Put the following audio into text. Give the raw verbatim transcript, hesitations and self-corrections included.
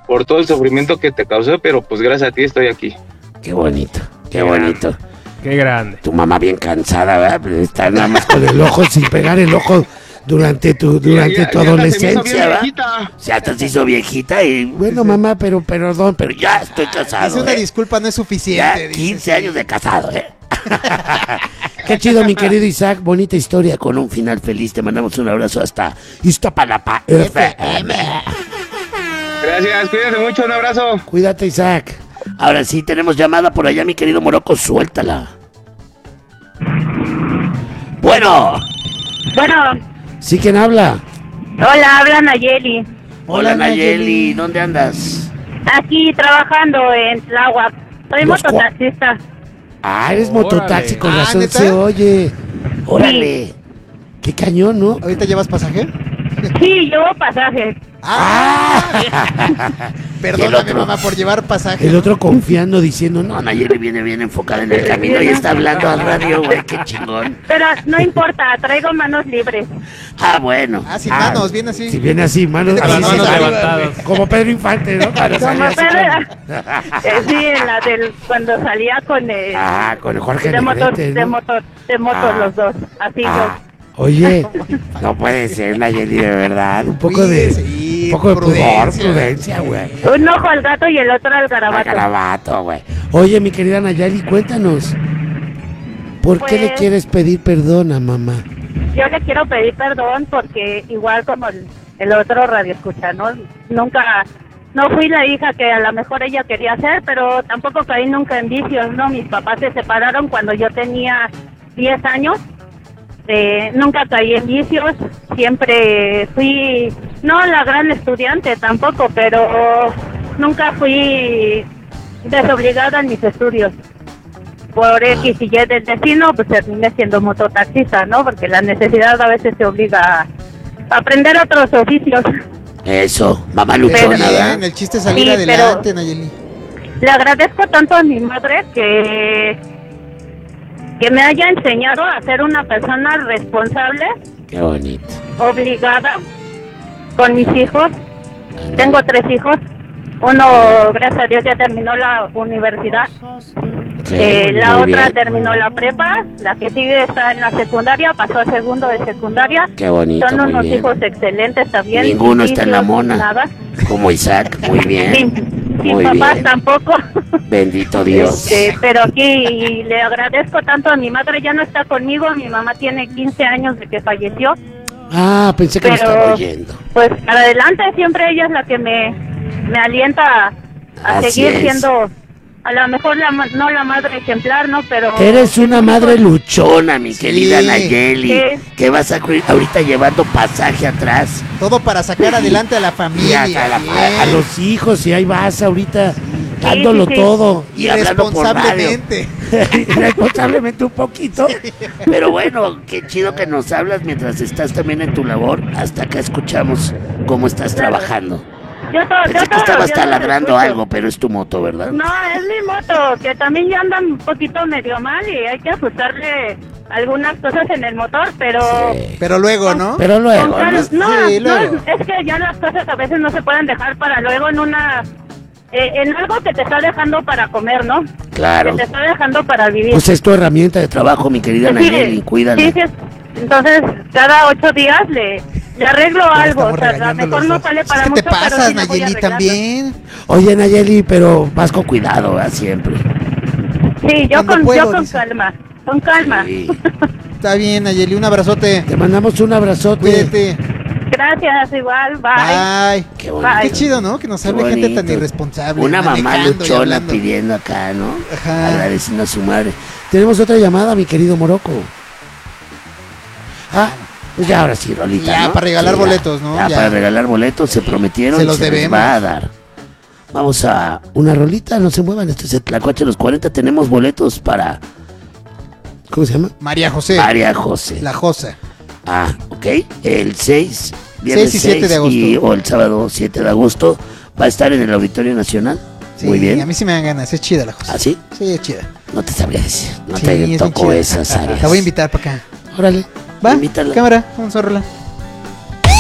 por todo el sufrimiento que te causó, pero pues gracias a ti estoy aquí. Qué bonito, qué, Qué bonito. Grande. Qué grande. Tu mamá bien cansada, ¿verdad? Está nada más con el ojo, sin pegar el ojo durante tu durante Ya, ya, tu ya adolescencia, ¿verdad? viejita. Se hasta se hizo viejita y bueno, mamá, pero perdón, pero ya estoy casado. Es una ¿eh? disculpa, no es Ya suficiente. dice, quince sí. años de casado, ¿eh? Qué chido, mi querido Isaac. Bonita historia con un final feliz. Te mandamos un abrazo hasta Iztapalapa F M. Gracias, cuídense mucho, un abrazo. Cuídate, Isaac. Ahora sí, tenemos llamada por allá, mi querido Morocco. Suéltala. Bueno. Bueno, ¿Sí quién habla? hola, habla Nayeli. Hola, Nayeli. ¿Dónde andas? Aquí trabajando en Tláhuac. Soy Los cua- mototaxista. Ah, eres Órale. mototaxi, con Ah, razón ¿neta? se oye. Órale. Qué cañón, ¿no? ¿Ahorita llevas pasaje? Sí, llevo pasaje. ¡Ah! El Perdóname, otro. mamá, por llevar pasaje. El otro confiando, diciendo, no, Nayeli viene bien enfocada en el camino y está hablando al radio, güey, qué chingón. Pero no importa, traigo manos libres. Ah, bueno. Ah, sin manos, viene así. Si viene así, manos, Con así las se manos sale. levantadas. Como Pedro Infante, ¿no? Para salir Como así Pedro- como- Eh, sí, en la del cuando salía con el Ah, con Jorge de motor, Negrete, de ¿no? motor, de motor Ah. los dos. Así Ah, oye, no puede ser, Nayeli, de verdad. Un poco de, Sí, un poco de pudor, prudencia. prudencia, güey. yo. Un ojo al gato y el otro al Al garabato. garabato, güey. Oye, mi querida Nayeli, cuéntanos. ¿Por qué le Pues- quieres pedir perdón a mamá? Yo le quiero pedir perdón porque igual como el, el otro radio escucha, ¿no? Nunca, no fui la hija que a lo mejor ella quería ser, pero tampoco caí nunca en vicios, ¿no? Mis papás se separaron cuando yo tenía diez años. Eh, nunca caí en vicios, siempre fui, no la gran estudiante tampoco, pero nunca fui desobligada en mis estudios. Por X y Y del destino, pues terminé siendo mototaxista, ¿no? Porque la necesidad a veces te obliga a aprender otros oficios. Eso, mamá Pero luchona, bien, ¿verdad? el chiste es salir Sí, adelante, Nayeli. Le agradezco tanto a mi madre que, que me haya enseñado a ser una persona responsable, Qué bonito. obligada, con mis hijos. Tengo tres hijos. Uno, gracias a Dios, ya terminó la universidad. Sí, Eh, la muy otra bien. terminó la prepa, la que sigue está en la secundaria, pasó a segundo de secundaria. Qué bonito, Son muy unos bien. hijos excelentes también. Ninguno sin está en la vicios, mona. Nada. Como Isaac, muy bien. Sin, sin Muy papás bien. tampoco. Bendito Dios. Este, pero aquí le agradezco tanto a mi madre, ya no está conmigo, mi mamá tiene quince años de que falleció. Ah, pensé que me Pero- estaba oyendo. Pues para adelante siempre ella es la que me, me alienta a, a Así seguir es. siendo, a lo mejor la, ma- no la madre ejemplar, ¿no? Pero... Eres una madre luchona, mi Sí. querida Nayeli. Sí. Que vas a cu- ahorita llevando pasaje atrás. Todo para sacar adelante a la Y familia. a, a la- bien. a- a los hijos, y ahí vas ahorita dándolo sí, sí. todo. Y hablando por radio. Irresponsablemente. Irresponsablemente un poquito. Pero bueno, qué chido que nos hablas mientras estás también en tu labor. Hasta acá escuchamos cómo estás trabajando. Yo, to- yo Pensé que todos estabas los días los taladrando escucho. algo, pero es tu moto, ¿verdad? No, es mi moto, que también ya anda un poquito medio mal y hay que ajustarle algunas cosas en el motor, pero... Sí. Pero luego, ¿no? Pero con luego, cal- ¿no? no, Sí, no, luego. es que ya las cosas a veces no se pueden dejar para luego en una... eh, en algo que te está dejando para comer, ¿no? Claro. Que te está dejando para vivir. Pues es tu herramienta de trabajo, mi querida Sí, Nayeli, cuídala. sí, sí, entonces cada ocho días le, le arreglo algo, o Estamos sea, a lo regañando mejor los no dos. sale para ¿Qué mucho, te pero pasas, sí le voy Nayeli, arreglando. también? Oye, Nayeli, pero vas con cuidado, ¿verdad? Siempre. Sí, yo Cuando con, puedo, yo con dice. calma, con calma. Sí. Está bien, Nayeli, un abrazote. Te mandamos un abrazote. Cuídate. Gracias, igual, bye. Bye. Qué bonito. Bye. Qué chido, ¿no? Que nos Qué hable gente tan bonito. irresponsable. Una mamá manejando y luchona hablando. pidiendo acá, ¿no? Ajá. Agradeciendo a su madre. Tenemos otra llamada, mi querido Morocco. Ah, pues ya ahora sí, Rolita, Ya, ¿no? para regalar Sí, ya. boletos, ¿no? Ya, Ya. para regalar boletos, se prometieron Se y los se les debemos. va a dar. Vamos a una rolita, no se muevan, esto es el Tlacuache los cuarenta, tenemos boletos para... ¿Cómo se llama? María José. María José. La Josa. Ah, ok. El seis, viernes seis y siete de agosto. y- o el sábado siete de agosto va a estar en el Auditorio Nacional. Sí, Muy bien. A mí sí me dan ganas, es chida la Josa. ¿Ah, sí? Sí, es chida. No te sabría decir. No Sí, te es bien tocó chida. esas áreas. Te voy a invitar para acá. Órale. ¿Va? Invítala. Cámara, vamos a rolar.